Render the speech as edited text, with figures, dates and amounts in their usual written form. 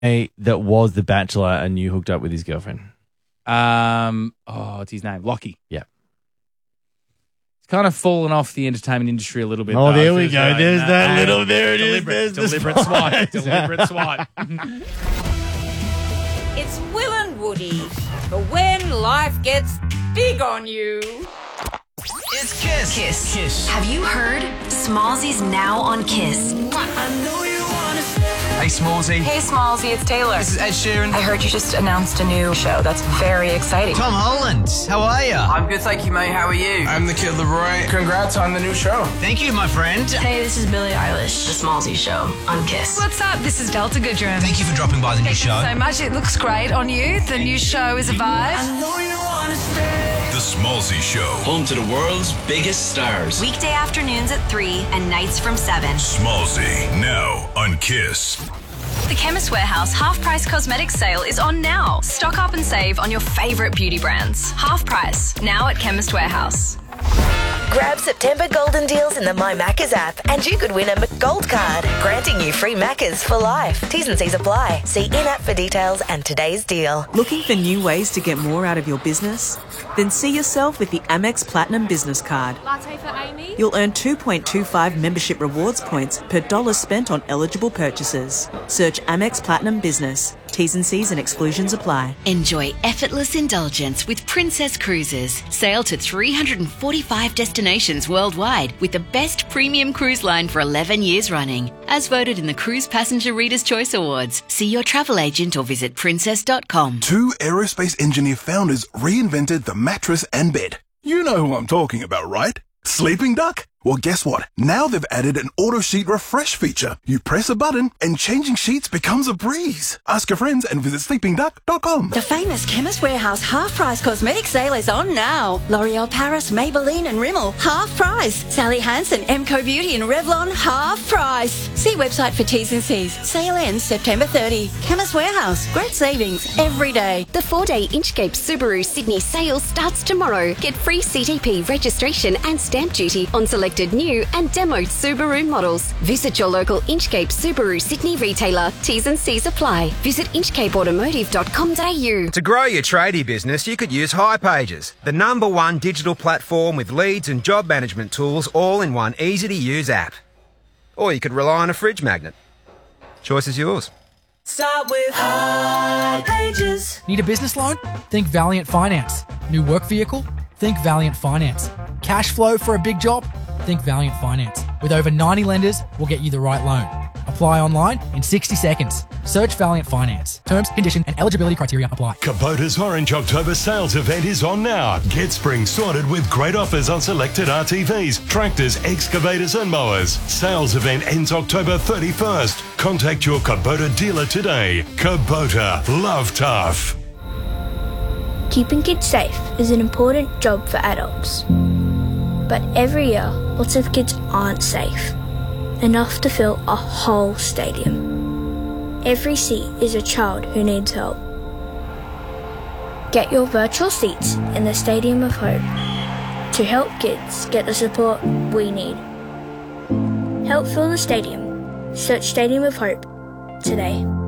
that was The Bachelor and you hooked up with his girlfriend? What's his name? Lockie. Yeah. It's kind of fallen off the entertainment industry a little bit. Oh, though. there we go. There's that little. There it is. Deliberate swipe. Deliberate swipe. It's Will and Woody for when life gets big on you. It's Kiss. Kiss. Have you heard? Smallsy's now on Kiss. I know you wanna stay. Hey, Smallsy. Hey, Smallsy, it's Taylor. This is Ed Sheeran. I heard you just announced a new show. That's very exciting. Tom Holland. How are you? I'm good, thank you, mate. How are you? I'm the Kid Leroy. Congrats on the new show. Thank you, my friend. Hey, this is Billie Eilish. The Smallsy Show on Kiss. What's up? This is Delta Goodrum. Thank you for dropping by the new show. So much. It looks great on you. The new show is a vibe. I know you wanna stay. The Smallsy Show. Home to the world's biggest stars. Weekday afternoons at 3 and nights from 7. Smallsy, now on Kiss. The Chemist Warehouse half-price cosmetics sale is on now. Stock up and save on your favourite beauty brands. Half price, now at Chemist Warehouse. Grab September golden deals in the My Maccas app and you could win a McGold card, granting you free Maccas for life. T's and C's apply. See in-app for details and today's deal. Looking for new ways to get more out of your business? Then see yourself with the Amex Platinum Business Card. Latte for Amy. You'll earn 2.25 membership rewards points per dollar spent on eligible purchases. Search Amex Platinum Business. T's and C's and exclusions apply. Enjoy effortless indulgence with Princess Cruises. Sail to 345 destinations worldwide with the best premium cruise line for 11 years running. As voted in the Cruise Passenger Reader's Choice Awards. See your travel agent or visit princess.com. Two aerospace engineer founders reinvented the mattress and bed. You know who I'm talking about, right? Sleeping Duck? Well, guess what? Now they've added an auto sheet refresh feature. You press a button and changing sheets becomes a breeze. Ask your friends and visit sleepingduck.com. The famous Chemist Warehouse half-price cosmetic sale is on now. L'Oreal Paris, Maybelline and Rimmel, half price. Sally Hansen, Emco Beauty and Revlon, half price. See website for T's and C's. Sale ends September 30. Chemist Warehouse, great savings every day. The 4-day Inchcape Subaru Sydney sale starts tomorrow. Get free CTP registration and stamp duty on selected new and demoed Subaru models. Visit your local Inchcape Subaru Sydney retailer. T's and C's apply. Visit inchcapeautomotive.com.au. To grow your tradie business, you could use hipages, the #1 digital platform with leads and job management tools all in one easy-to-use app. Or you could rely on a fridge magnet. Choice is yours. Start with hipages. Need a business loan? Think Valiant Finance. New work vehicle? Think Valiant Finance. Cash flow for a big job? Think Valiant Finance. With over 90 lenders, we'll get you the right loan. Apply online in 60 seconds. Search Valiant Finance. Terms, condition and eligibility criteria apply. Kubota's Orange October sales event is on now. Get spring sorted with great offers on selected RTVs, tractors, excavators and mowers. Sales event ends October 31st. Contact your Kubota dealer today. Kubota. Love tough. Keeping kids safe is an important job for adults. But every year, lots of kids aren't safe enough to fill a whole stadium. Every seat is a child who needs help. Get your virtual seats in the Stadium of Hope to help kids get the support we need. Help fill the stadium. Search Stadium of Hope today.